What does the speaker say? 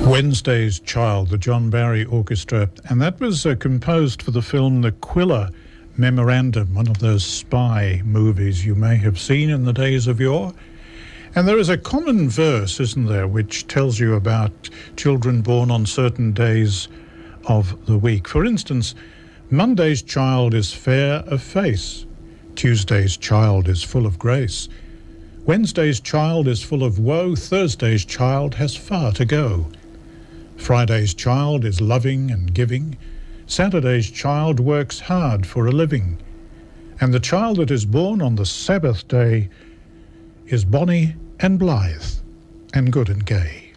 Wednesday's Child, the John Barry Orchestra, and that was composed for the film The Quiller Memorandum, one of those spy movies you may have seen in the days of yore. And there is a common verse, isn't there, which tells you about children born on certain days of the week. For instance, Monday's child is fair of face, Tuesday's child is full of grace, Wednesday's child is full of woe, Thursday's child has far to go. Friday's child is loving and giving, Saturday's child works hard for a living, and the child that is born on the Sabbath day is bonny and blithe and good and gay.